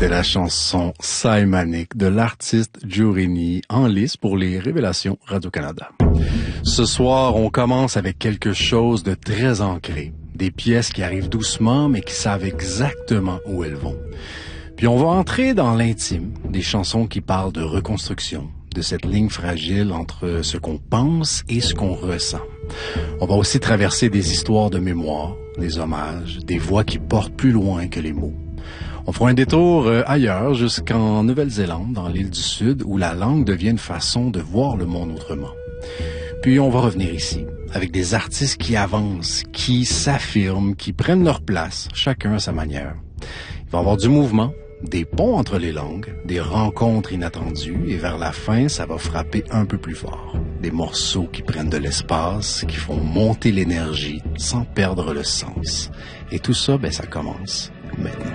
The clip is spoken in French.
C'était la chanson Saimanic de l'artiste Giurini en lice pour les Révélations Radio-Canada. Ce soir, on commence avec quelque chose de très ancré. Des pièces qui arrivent doucement, mais qui savent exactement où elles vont. Puis on va entrer dans l'intime, des chansons qui parlent de reconstruction, de cette ligne fragile entre ce qu'on pense et ce qu'on ressent. On va aussi traverser des histoires de mémoire, des hommages, des voix qui portent plus loin que les mots. On fera un détour ailleurs, jusqu'en Nouvelle-Zélande, dans l'île du Sud, où la langue devient une façon de voir le monde autrement. Puis on va revenir ici, avec des artistes qui avancent, qui s'affirment, qui prennent leur place, chacun à sa manière. Il va y avoir du mouvement, des ponts entre les langues, des rencontres inattendues, et vers la fin, ça va frapper un peu plus fort. Des morceaux qui prennent de l'espace, qui font monter l'énergie sans perdre le sens. Et tout ça, ça commence